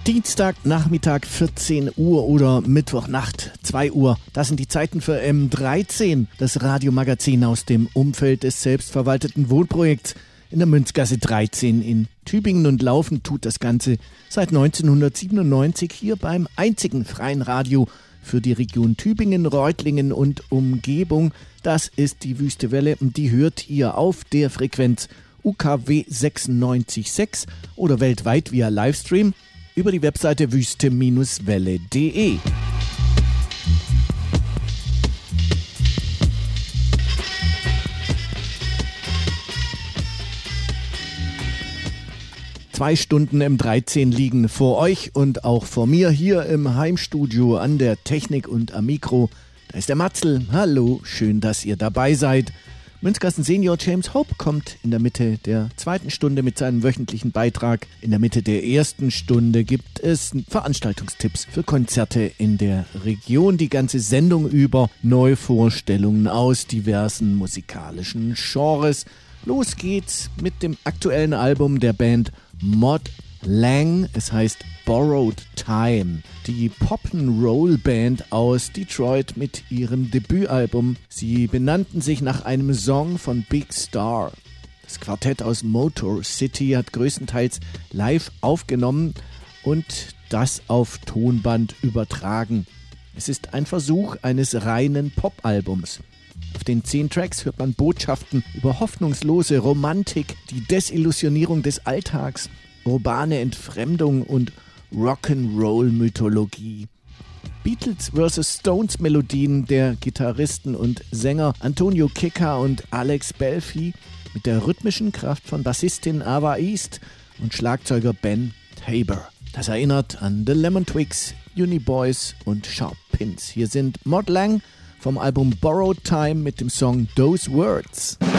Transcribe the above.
Dienstagnachmittag 14 Uhr oder Mittwochnacht 2 Uhr. Das sind die Zeiten für M13, das Radiomagazin aus dem Umfeld des selbstverwalteten Wohnprojekts in der Münzgasse 13 in Tübingen, und laufen tut das Ganze seit 1997 hier beim einzigen freien Radio für die Region Tübingen, Reutlingen und Umgebung. Das ist die Wüste Welle, und die hört ihr auf der Frequenz UKW 96.6 oder weltweit via Livestream über die Webseite wüste-welle.de. Zwei Stunden M13 liegen vor euch und auch vor mir hier im Heimstudio an der Technik und am Mikro. Da ist der Matzl. Hallo, schön, dass ihr dabei seid. Münzgassen Senior James Hope kommt in der Mitte der zweiten Stunde mit seinem wöchentlichen Beitrag. In der Mitte der ersten Stunde gibt es Veranstaltungstipps für Konzerte in der Region. Die ganze Sendung über Neuvorstellungen aus diversen musikalischen Genres. Los geht's mit dem aktuellen Album der Band Mod Lang. Es heißt Borrowed Time. Die Pop-'n'-Roll-Band aus Detroit mit ihrem Debütalbum. Sie benannten sich nach einem Song von Big Star. Das Quartett aus Motor City hat größtenteils live aufgenommen und das auf Tonband übertragen. Es ist ein Versuch eines reinen Pop-Albums. Auf den 10 Tracks hört man Botschaften über hoffnungslose Romantik, die Desillusionierung des Alltags, urbane Entfremdung und Rock'n'Roll-Mythologie. Beatles vs. Stones Melodien der Gitarristen und Sänger Antonio Kika und Alex Belfi mit der rhythmischen Kraft von Bassistin Ava East und Schlagzeuger Ben Tabor. Das erinnert an The Lemon Twigs, Uniboys und Sharp Pins. Hier sind Mod Lang vom Album Borrowed Time mit dem Song Those Words.